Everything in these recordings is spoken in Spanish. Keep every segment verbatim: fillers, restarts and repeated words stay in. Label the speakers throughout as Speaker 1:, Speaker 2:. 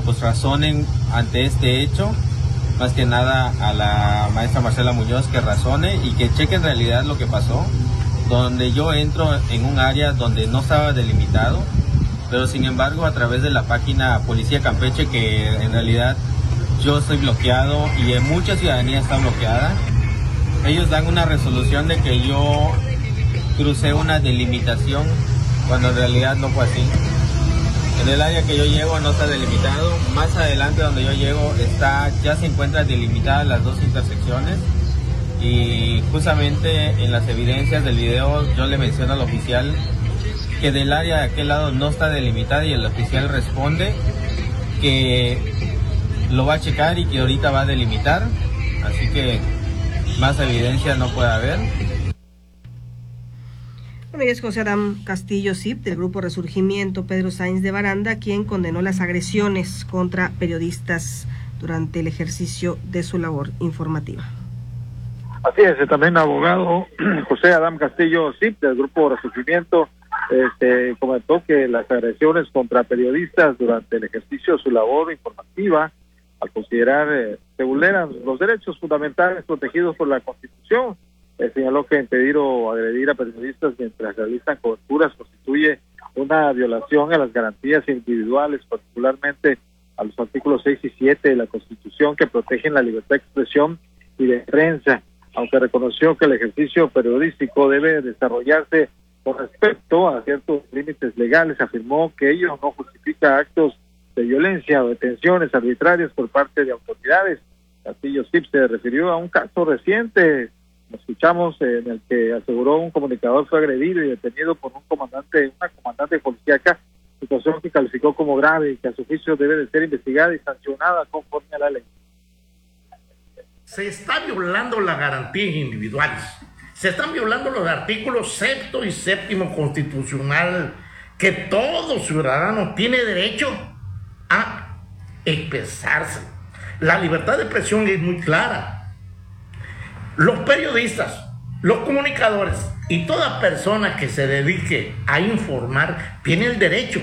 Speaker 1: pues razonen ante este hecho, más que nada a la maestra Marcela Muñoz que razone y que cheque en realidad lo que pasó, donde yo entro en un área donde no estaba delimitado, pero sin embargo a través de la página Policía Campeche, que en realidad yo estoy bloqueado y mucha ciudadanía está bloqueada, ellos dan una resolución de que yo crucé una delimitación cuando en realidad no fue así. En el área que yo llego no está delimitado, más adelante donde yo llego está, ya se encuentran delimitadas las dos intersecciones y justamente en las evidencias del video yo le menciono al oficial que del área de aquel lado no está delimitada y el oficial responde que lo va a checar y que ahorita va a delimitar, así que más evidencia no puede haber.
Speaker 2: Bueno, y es José Adán Castillo Cip, del Grupo Resurgimiento Pedro Sainz de Baranda, quien condenó las agresiones contra periodistas durante el ejercicio de su labor informativa.
Speaker 3: Así es, también abogado José Adán Castillo Cip, del Grupo Resurgimiento, este, comentó que las agresiones contra periodistas durante el ejercicio de su labor informativa, al considerar eh, se vulneran los derechos fundamentales protegidos por la Constitución. Eh, señaló que impedir o agredir a periodistas mientras realizan coberturas constituye una violación a las garantías individuales, particularmente a los artículos seis y siete de la Constitución que protegen la libertad de expresión y de prensa, aunque reconoció que el ejercicio periodístico debe desarrollarse con respecto a ciertos límites legales. Afirmó que ello no justifica actos de violencia o detenciones arbitrarias por parte de autoridades. Castillo Cip se refirió a un caso reciente, lo escuchamos, en el que aseguró un comunicador fue agredido y detenido por un comandante, una comandante policíaca, situación que calificó como grave y que a su juicio debe de ser investigada y sancionada conforme a la ley.
Speaker 4: Se está violando las garantías individuales, se están violando los artículos sexto y séptimo constitucional, que todo ciudadano tiene derecho a expresarse. La libertad de expresión es muy clara. Los periodistas, los comunicadores y toda persona que se dedique a informar tiene el derecho,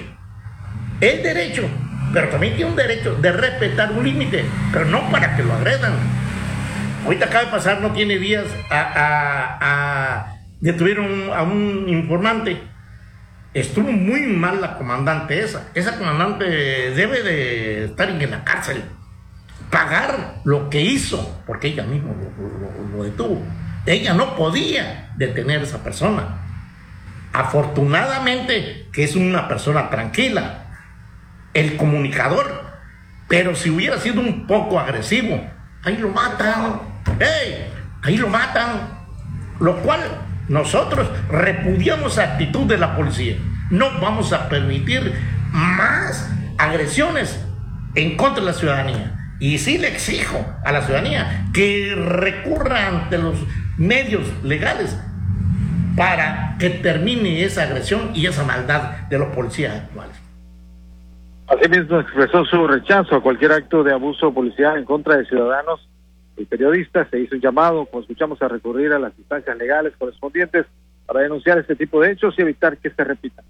Speaker 4: el derecho, pero también tiene un derecho de respetar un límite, pero no para que lo agredan. Ahorita acaba de pasar, no tiene días, a, a, a detuvieron a un informante. Estuvo muy mal la comandante esa. Esa comandante debe de estar en la cárcel, pagar lo que hizo, porque ella misma lo, lo, lo detuvo. Ella no podía detener a esa persona. Afortunadamente que es una persona tranquila, el comunicador, pero si hubiera sido un poco agresivo, ahí lo matan, ¡hey! Ahí lo matan, lo cual nosotros repudiamos la actitud de la policía. No vamos a permitir más agresiones en contra de la ciudadanía. Y sí le exijo a la ciudadanía que recurra ante los medios legales para que termine esa agresión y esa maldad de los policías actuales.
Speaker 3: Asimismo expresó su rechazo a cualquier acto de abuso policial en contra de ciudadanos y periodistas. Se hizo un llamado, como escuchamos, a recurrir a las instancias legales correspondientes para denunciar este tipo de hechos y evitar que se repitan.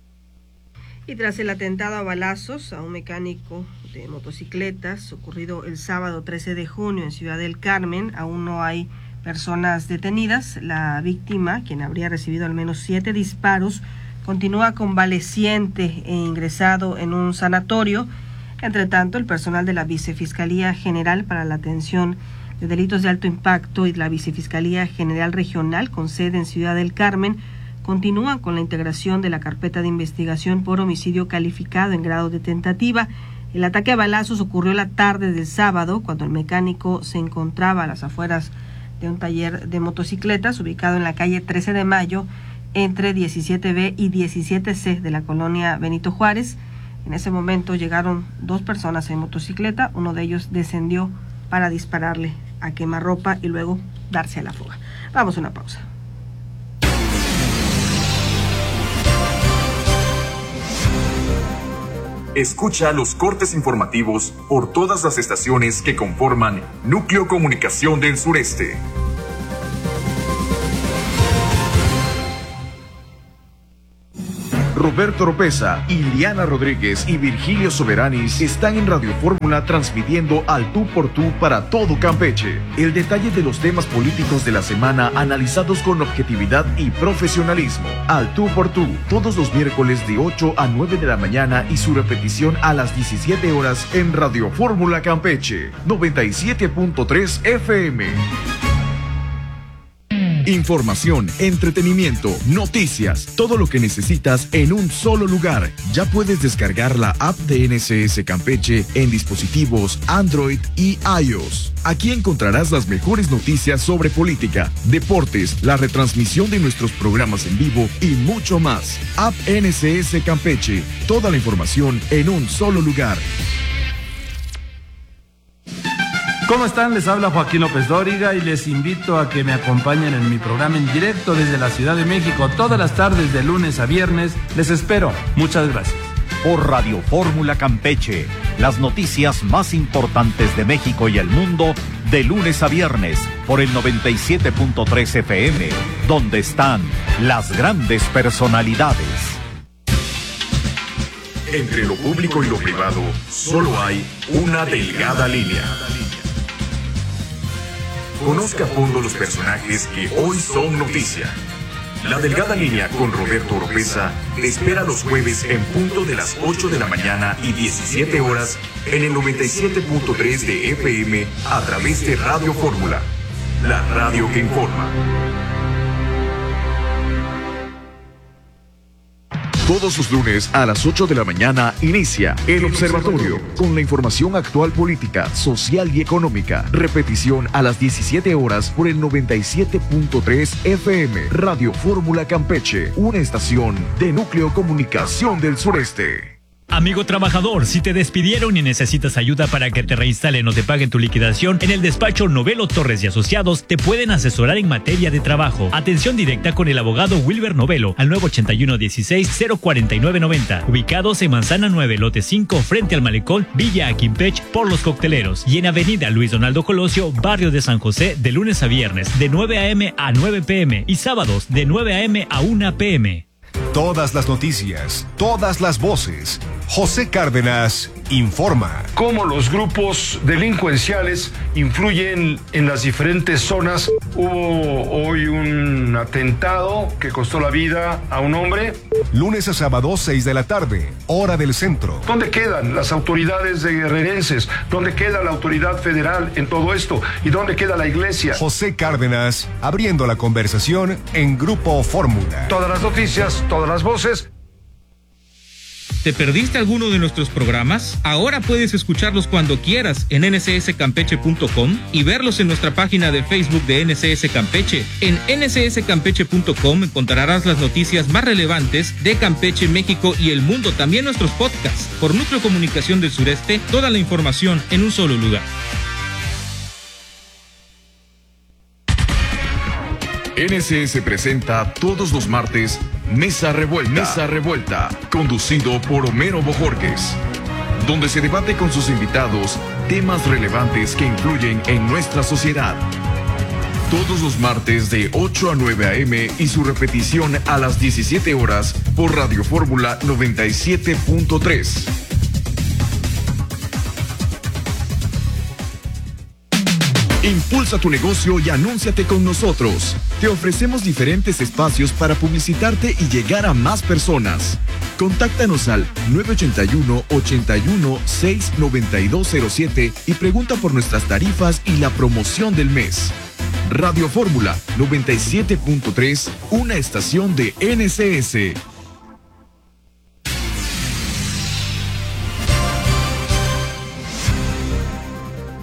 Speaker 2: Y tras el atentado a balazos a un mecánico de motocicletas ocurrido el sábado trece de junio en Ciudad del Carmen, aún no hay personas detenidas. La víctima, quien habría recibido al menos siete disparos, continúa convaleciente e ingresado en un sanatorio. Entre tanto, el personal de la Vicefiscalía General para la Atención de Delitos de Alto Impacto y la Vicefiscalía General Regional con sede en Ciudad del Carmen continúan con la integración de la carpeta de investigación por homicidio calificado en grado de tentativa. El ataque a balazos ocurrió la tarde del sábado, cuando el mecánico se encontraba a las afueras de un taller de motocicletas ubicado en la calle trece de mayo, entre diecisiete B y diecisiete C de la colonia Benito Juárez. En ese momento llegaron dos personas en motocicleta, uno de ellos descendió para dispararle a quemarropa y luego darse a la fuga. Vamos a una pausa.
Speaker 5: Escucha los cortes informativos por todas las estaciones que conforman Núcleo Comunicación del Sureste.
Speaker 6: Roberto Oropesa, Iliana Rodríguez y Virgilio Soberanis están en Radio Fórmula transmitiendo al tú por tú para todo Campeche. El detalle de los temas políticos de la semana analizados con objetividad y profesionalismo. Al tú por tú, todos los miércoles de ocho a nueve de la mañana y su repetición a las diecisiete horas en Radio Fórmula Campeche, noventa y siete punto tres F M. Información, entretenimiento, noticias, todo lo que necesitas en un solo lugar. Ya puedes descargar la app de N S S Campeche en dispositivos Android y iOS. Aquí encontrarás las mejores noticias sobre política, deportes, la retransmisión de nuestros programas en vivo y mucho más. App N S S Campeche, toda la información en un solo lugar.
Speaker 7: ¿Cómo están? Les habla Joaquín López Dóriga y les invito a que me acompañen en mi programa en directo desde la Ciudad de México todas las tardes de lunes a viernes. Les espero. Muchas gracias.
Speaker 8: Por Radio Fórmula Campeche, las noticias más importantes de México y el mundo de lunes a viernes por el noventa y siete punto tres F M, donde están las grandes personalidades.
Speaker 5: Entre lo público y lo privado, solo hay una delgada línea. Conozca a fondo los personajes que hoy son noticia. La delgada línea con Roberto Oropesa te espera los jueves en punto de las ocho de la mañana y diecisiete horas en el noventa y siete punto tres de F M a través de Radio Fórmula, la radio que informa.
Speaker 6: Todos los lunes a las ocho de la mañana inicia El Observatorio con la información actual política, social y económica. Repetición a las diecisiete horas por el noventa y siete punto tres F M. Radio Fórmula Campeche, una estación de Núcleo Comunicación del Sureste.
Speaker 9: Amigo trabajador, si te despidieron y necesitas ayuda para que te reinstalen o te paguen tu liquidación, en el despacho Novelo Torres y Asociados te pueden asesorar en materia de trabajo. Atención directa con el abogado Wilber Novelo al nueve ocho uno, dieciséis, cero cuarenta y nueve noventa. Ubicados en Manzana nueve, lote cinco, frente al Malecón, Villa Aquimpech, por Los Cocteleros. Y en Avenida Luis Donaldo Colosio, barrio de San José, de lunes a viernes, de nueve a m a nueve p m y sábados, de nueve a m a una p m.
Speaker 10: Todas las noticias, todas las voces. José Cárdenas informa.
Speaker 11: Cómo los grupos delincuenciales influyen en las diferentes zonas. Hubo hoy un atentado que costó la vida a un hombre.
Speaker 10: Lunes a sábado, seis de la tarde, hora del centro.
Speaker 11: ¿Dónde quedan las autoridades de guerrerenses? ¿Dónde queda la autoridad federal en todo esto? ¿Y dónde queda la iglesia?
Speaker 10: José Cárdenas, abriendo la conversación en Grupo Fórmula.
Speaker 11: Todas las noticias, todas las voces.
Speaker 12: ¿Te perdiste alguno de nuestros programas? Ahora puedes escucharlos cuando quieras en N S S campeche punto com y verlos en nuestra página de Facebook de N S S Campeche. En N S S campeche punto com encontrarás las noticias más relevantes de Campeche, México y el mundo, también nuestros podcasts. Por Núcleo Comunicación del Sureste, toda la información en un solo lugar.
Speaker 6: N S S presenta todos los martes Mesa Revuelta, Mesa Revuelta, conducido por Homero Bojorquez, donde se debate con sus invitados temas relevantes que influyen en nuestra sociedad. Todos los martes de ocho a nueve a m y su repetición a las diecisiete horas por Radio Fórmula noventa y siete punto tres. Impulsa tu negocio y anúnciate con nosotros. Te ofrecemos diferentes espacios para publicitarte y llegar a más personas. Contáctanos al nueve ocho uno, ocho uno seis, nueve dos cero siete y pregunta por nuestras tarifas y la promoción del mes. Radio Fórmula noventa y siete punto tres, una estación de N S S.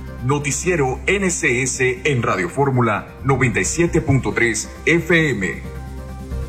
Speaker 5: Noticiero N S S en Radio Fórmula noventa y siete punto tres F M.